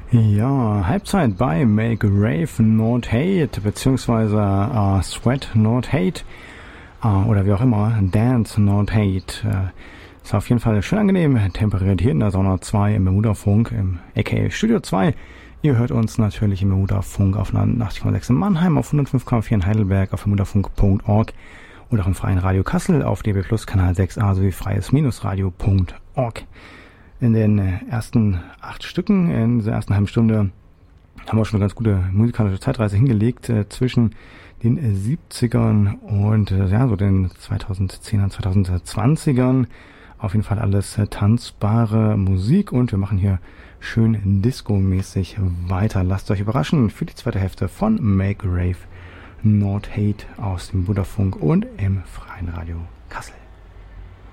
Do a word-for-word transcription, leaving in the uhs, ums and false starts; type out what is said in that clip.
Ja, Halbzeit bei Make Rave Not Hate, beziehungsweise uh, Sweat Not Hate, uh, oder wie auch immer, Dance Not Hate. Uh, ist auf jeden Fall schön angenehm, temperiert hier in der Sauna zwei im Bermuda-Funk, im aka Studio zwei. Ihr hört uns natürlich im Bermuda-Funk auf neunundachtzig Komma sechs in Mannheim, auf hundertfünf Komma vier in Heidelberg, auf bermudafunk punkt org oder auch im Freien Radio Kassel auf D B Plus Kanal sechs a sowie freies-radio punkt org. In den ersten acht Stücken, in dieser ersten halben Stunde, haben wir schon eine ganz gute musikalische Zeitreise hingelegt äh, zwischen den siebzigern und äh, ja, so den zweitausendzehnern, zweitausendzwanzigern. Auf jeden Fall alles äh, tanzbare Musik und wir machen hier schön disco-mäßig weiter. Lasst euch überraschen für die zweite Hälfte von Make Rave Not Hate aus dem Bermuda-Funk und im Freien Radio Kassel.